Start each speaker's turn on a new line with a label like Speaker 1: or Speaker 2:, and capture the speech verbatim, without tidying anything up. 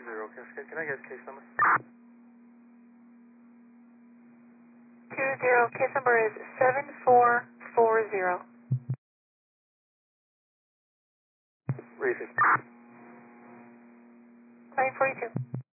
Speaker 1: zero. Can, can I get case number?
Speaker 2: Two zero. Case number is seven four four zero.
Speaker 1: Repeat.
Speaker 2: Nine forty two.